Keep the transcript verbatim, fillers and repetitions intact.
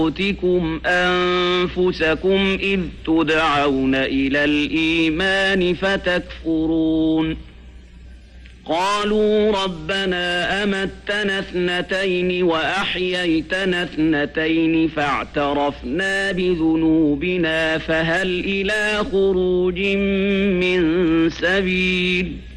أنفسكم أنفسكم إذ تدعون إلى الإيمان فتكفرون قالوا ربنا أمتنا اثنتين وأحييتنا اثنتين فاعترفنا بذنوبنا فهل إلى خروج من سبيل